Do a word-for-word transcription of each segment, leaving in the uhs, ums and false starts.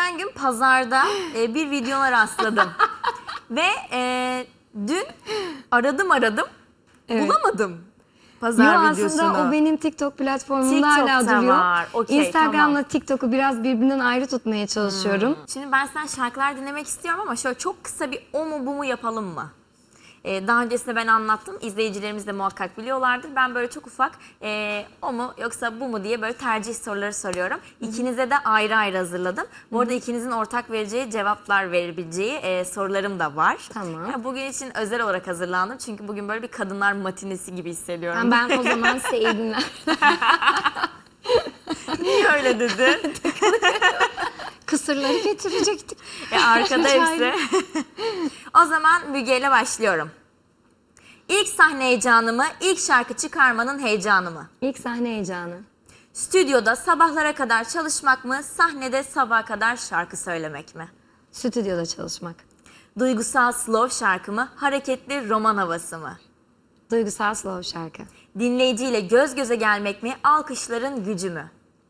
geçen gün pazarda e, bir videona rastladım. Ve e, dün aradım aradım Evet. bulamadım pazar Yo, videosunu. aslında o benim TikTok platformumda TikTok'ta hala duruyor. var. Okay, Instagram'la tamam. TikTok'u biraz birbirinden ayrı tutmaya çalışıyorum. Hmm. Şimdi ben senden şarkılar dinlemek istiyorum ama şöyle çok kısa bir o mu bu mu yapalım mı? Ee, daha öncesinde ben anlattım. İzleyicilerimiz de muhakkak biliyorlardır. Ben böyle çok ufak e, o mu yoksa bu mu diye böyle tercih soruları soruyorum. İkinize de ayrı ayrı hazırladım. Bu arada ikinizin ortak vereceği cevaplar verebileceği e, sorularım da var. Tamam. Yani bugün için özel olarak hazırlandım. Çünkü bugün böyle bir kadınlar matinesi gibi hissediyorum. Yani ben o zaman size iyi günler. Niye öyle dedin? Kısırları getirecektik. E, arkada hepsi. O zaman Müge ile başlıyorum. İlk sahne heyecanı mı, ilk şarkı çıkarmanın heyecanı mı? İlk sahne heyecanı. Stüdyoda sabahlara kadar çalışmak mı, sahnede sabaha kadar şarkı söylemek mi? Stüdyoda çalışmak. Duygusal slow şarkı mı, hareketli roman havası mı? Duygusal slow şarkı. Dinleyiciyle göz göze gelmek mi, alkışların gücü mü?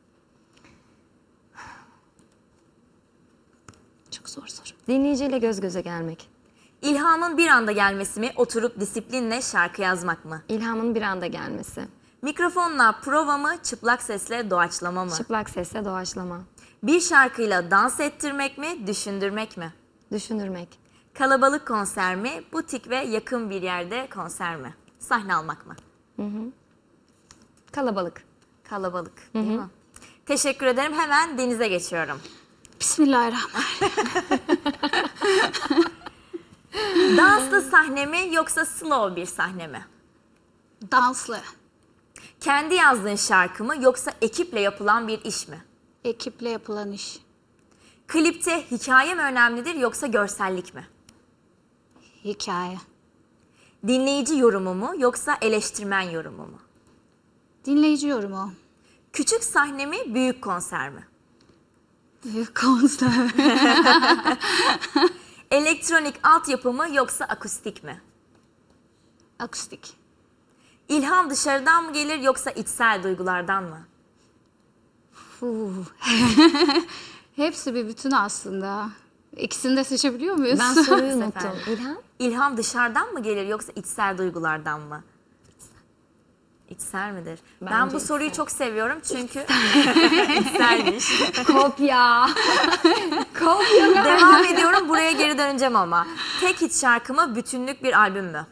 Çok zor soru. Dinleyiciyle göz göze gelmek. İlhamın bir anda gelmesi mi, oturup disiplinle şarkı yazmak mı? İlhamın bir anda gelmesi. Mikrofonla prova mı, çıplak sesle doğaçlama mı? Çıplak sesle doğaçlama. Bir şarkıyla dans ettirmek mi, düşündürmek mi? Düşündürmek. Kalabalık konser mi, butik ve yakın bir yerde konser mi? Sahne almak mı? Kalabalık. Kalabalık değil mi? Teşekkür ederim. Hemen Deniz'e geçiyorum. Bismillahirrahmanirrahim. Danslı sahne mi yoksa slow bir sahne mi? Danslı. Kendi yazdığın şarkı mı yoksa ekiple yapılan bir iş mi? Ekiple yapılan iş. Klipte hikaye mi önemlidir yoksa görsellik mi? Hikaye. Dinleyici yorumu mu yoksa eleştirmen yorumu mu? Dinleyici yorumu. Küçük sahne mi büyük konser mi? Büyük konser. Elektronik altyapı mı yoksa akustik mi? Akustik. İlham dışarıdan mı gelir yoksa içsel duygulardan mı? Hepsi bir bütün aslında. İkisini de seçebiliyor muyuz? Ben soruyu Efendim? unuttum. İlham? İlham dışarıdan mı gelir yoksa içsel duygulardan mı? İçsel midir? ben Bence bu soruyu içsel. çok seviyorum çünkü içselmiş. Kopya. Kopya. Devam ediyorum, buraya geri döneceğim ama. Tek hit şarkı mı, bütünlük bir albüm mü?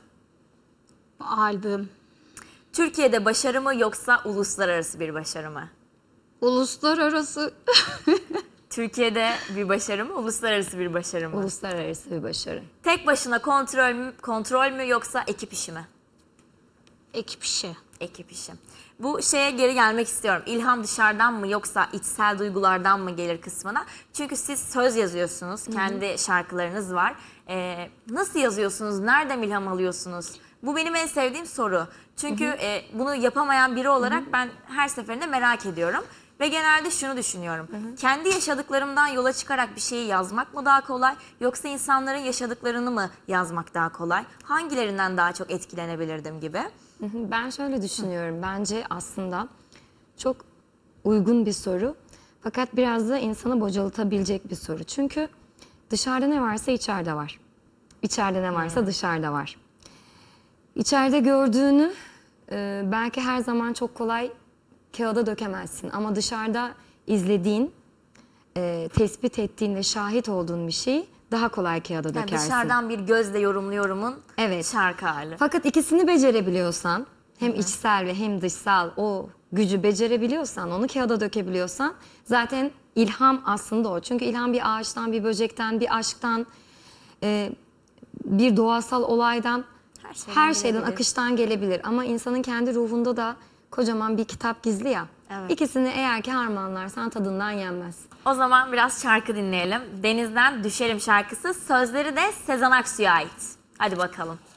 Albüm. Türkiye'de başarı mı yoksa uluslararası bir başarı mı? Uluslararası. Türkiye'de bir başarı mı, uluslararası bir başarı mı? Uluslararası bir başarı. Tek başına kontrol mü, kontrol mü yoksa ekip işi mi? Ekip işi. Ekip işi. Bu şeye geri gelmek istiyorum. İlham dışarıdan mı yoksa içsel duygulardan mı gelir kısmına? Çünkü siz söz yazıyorsunuz. Kendi şarkılarınız var. Ee, nasıl yazıyorsunuz? Nereden ilham alıyorsunuz? Bu benim en sevdiğim soru. Çünkü e, bunu yapamayan biri olarak ben her seferinde merak ediyorum. Ve genelde şunu düşünüyorum. Kendi yaşadıklarımdan yola çıkarak bir şeyi yazmak mı daha kolay yoksa insanların yaşadıklarını mı yazmak daha kolay? Hangilerinden daha çok etkilenebilirdim gibi? Hı hı, ben şöyle düşünüyorum. Bence aslında çok uygun bir soru. Fakat biraz da insanı bocalatabilecek bir soru. Çünkü dışarıda ne varsa içeride var. İçeride ne varsa dışarıda var. İçeride gördüğünü e, belki her zaman çok kolay kağıda dökemezsin. Ama dışarıda izlediğin, e, tespit ettiğin ve şahit olduğun bir şeyi daha kolay kağıda Yani dökersin. dışarıdan bir gözle yorumluyorumun Evet. şarkı hali. Fakat ikisini becerebiliyorsan, hem içsel ve hem dışsal o gücü becerebiliyorsan, onu kağıda dökebiliyorsan zaten ilham aslında o. Çünkü ilham bir ağaçtan, bir böcekten, bir aşktan, e, bir doğasal olaydan, Her şeyden her şeyden, gelebilir. akıştan gelebilir. Ama insanın kendi ruhunda da kocaman bir kitap gizli ya. Evet. İkisini eğer ki harmanlarsan tadından yenmez. O zaman biraz şarkı dinleyelim. Deniz'den Düşerim şarkısı. Sözleri de Sezen Aksu'ya ait. Hadi bakalım.